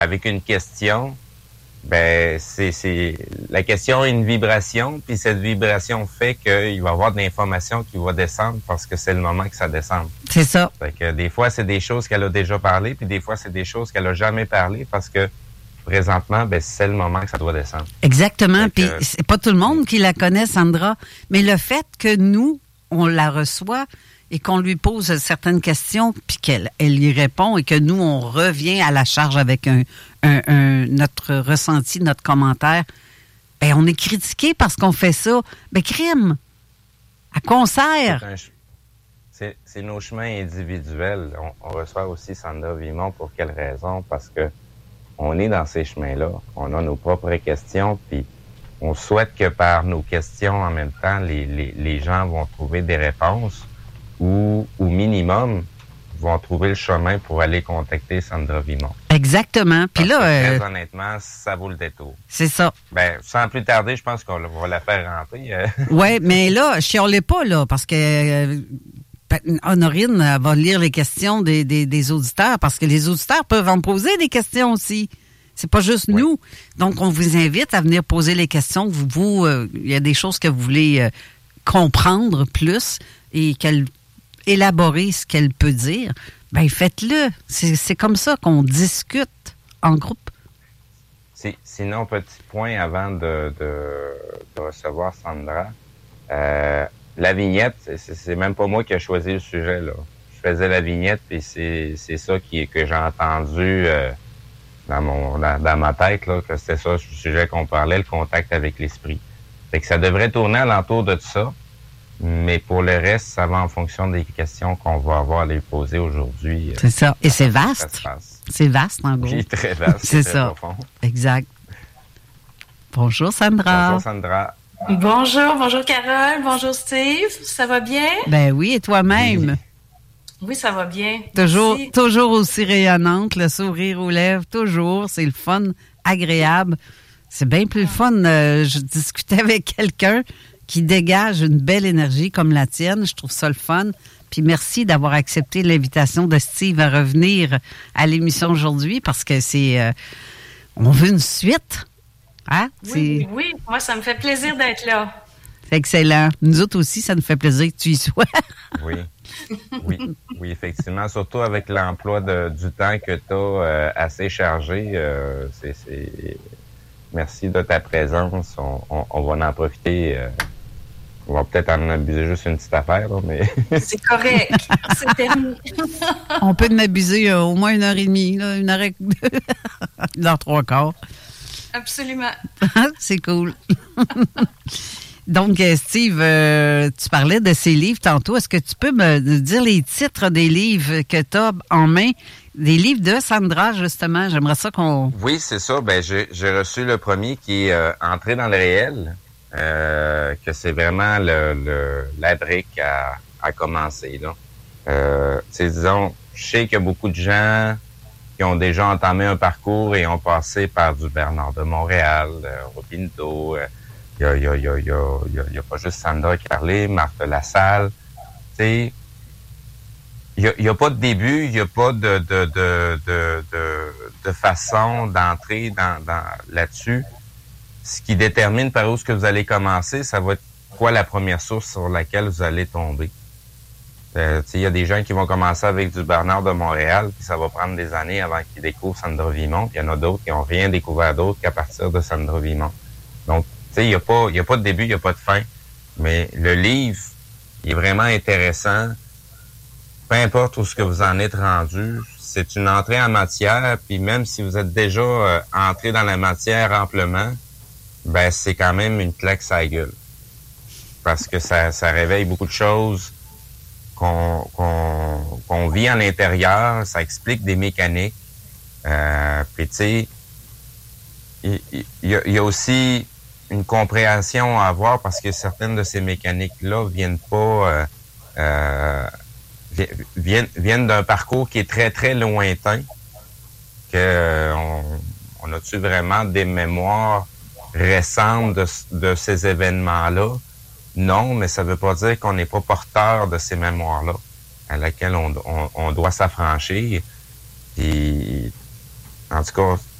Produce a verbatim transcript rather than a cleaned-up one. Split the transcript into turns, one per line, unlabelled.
avec une question, ben c'est, c'est la question a une vibration, puis cette vibration fait qu'il va y avoir de l'information qui va descendre parce que c'est le moment que ça descend.
C'est ça.
Fait que des fois, c'est des choses qu'elle a déjà parlé, puis des fois, c'est des choses qu'elle a jamais parlé parce que présentement, ben c'est le moment que ça doit descendre.
Exactement. Puis
que,
c'est pas tout le monde qui la connaît, Sandra, mais le fait que nous, on la reçoit et qu'on lui pose certaines questions, puis qu'elle elle y répond et que nous, on revient à la charge avec un, un, un notre ressenti, notre commentaire, ben on est critiqué parce qu'on fait ça. Ben crime! À quoi on sert?
C'est, un, c'est, c'est nos chemins individuels. On, on reçoit aussi Sandra Vimont pour quelle raison? Parce que on est dans ces chemins-là. On a nos propres questions, puis on souhaite que par nos questions, en même temps, les, les, les gens vont trouver des réponses ou, au minimum, vont trouver le chemin pour aller contacter Sandra Vimont.
Exactement. Puis là,
que, très
euh,
honnêtement, ça vaut le détour.
C'est ça.
Ben, sans plus tarder, je pense qu'on va la faire rentrer. Euh.
Oui, mais là, chialez pas, là, parce que euh, Honorine va lire les questions des, des, des auditeurs, parce que les auditeurs peuvent en poser des questions aussi. C'est pas juste oui. nous. Donc, on vous invite à venir poser les questions. Vous, vous, euh, il y a des choses que vous voulez euh, comprendre plus et qu'elle élaborer ce qu'elle peut dire. Ben, faites-le. C'est, c'est comme ça qu'on discute en groupe.
C'est, sinon, petit point avant de, de, de recevoir Sandra. Euh, la vignette, c'est, c'est même pas moi qui ai choisi le sujet, là. Je faisais la vignette, puis c'est, c'est ça qui, que j'ai entendu euh, dans mon dans, dans ma tête, là, que c'était ça le sujet qu'on parlait, le contact avec l'esprit. Fait que ça devrait tourner alentour de tout ça. Mais pour le reste, ça va en fonction des questions qu'on va avoir à les poser aujourd'hui.
C'est ça. Et c'est vaste. C'est vaste, en gros.
Oui, très vaste.
C'est
très
ça.
Profond.
Exact. Bonjour, Sandra.
Bonjour, Sandra.
Bonjour, bonjour, Carole. Bonjour, Steve. Ça va bien?
Ben oui, et toi-même?
Oui, oui ça va bien.
Toujours,
Merci.
toujours aussi rayonnante, le sourire aux lèvres, toujours. C'est le fun, agréable. C'est bien plus le fun. Euh, je discutais avec quelqu'un qui dégage une belle énergie comme la tienne. Je trouve ça le fun. Puis merci d'avoir accepté l'invitation de Steve à revenir à l'émission aujourd'hui parce que c'est... Euh, on veut une suite. Hein?
Oui, c'est... oui, moi, ça me fait plaisir d'être là.
C'est excellent. Nous autres aussi, ça nous fait plaisir que tu y sois.
Oui. Oui, oui, effectivement. Surtout avec l'emploi de, du temps que tu as euh, assez chargé. Euh, c'est, c'est... Merci de ta présence. On, on, on va en profiter... Euh... On va peut-être en abuser juste une petite affaire, là, mais...
C'est correct. C'est terminé.
On peut en abuser euh, au moins une heure et demie, là, une heure et... une heure trois quarts.
Absolument.
C'est cool. Donc, Steve, euh, tu parlais de ces livres tantôt. Est-ce que tu peux me dire les titres des livres que tu as en main? Des livres de Sandra, justement. J'aimerais ça qu'on...
Oui, c'est ça. Ben, j'ai, j'ai reçu le premier qui est euh, « Entrer dans le réel ». Euh, que c'est vraiment le, le la brique à, à commencer là. Euh, disons, je sais qu'il y a beaucoup de gens qui ont déjà entamé un parcours et ont passé par du Bernard de Montréal, euh, Robinto. Il euh, y, a, y, a, y, a, y, a, y a pas juste Sandra qui parlait, Marthe Lassalle. Tu sais, il y a, y a pas de début, il y a pas de de de de de, de façon d'entrer dans, dans là-dessus. Ce qui détermine par où est-ce que vous allez commencer, ça va être quoi la première source sur laquelle vous allez tomber. Euh, il y a des gens qui vont commencer avec du Bernard de Montréal, puis ça va prendre des années avant qu'ils découvrent Sandra Vimont. Puis il y en a d'autres qui n'ont rien découvert d'autre qu'à partir de Sandra Vimont. Donc, tu sais, il n'y a pas, il y a pas de début, il n'y a pas de fin. Mais le livre, il est vraiment intéressant. Peu importe où ce que vous en êtes rendu, c'est une entrée en matière. Puis même si vous êtes déjà euh, entré dans la matière amplement, ben c'est quand même une claque sur la gueule. Parce que ça, ça réveille beaucoup de choses qu'on, qu'on, qu'on vit à l'intérieur, ça explique des mécaniques. Euh, puis tu sais, il, il, y a, il y a aussi une compréhension à avoir parce que certaines de ces mécaniques-là viennent pas euh, euh, viennent, viennent d'un parcours qui est très, très lointain. Que euh, on, on a-tu vraiment des mémoires récentes de, de ces événements-là? Non, mais ça veut pas dire qu'on n'est pas porteur de ces mémoires-là, à laquelle on, on, on doit s'affranchir. Puis, En tout cas,